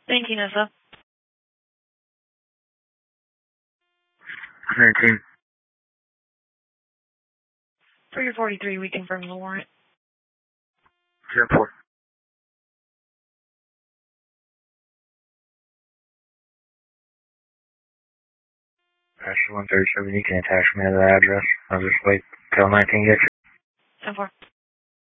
Thank you, Nessa. 19. 343, we confirm the warrant. 10-4. Pastor 137, you can attach me to the address. I'll just wait till 19 gets you. 10-4.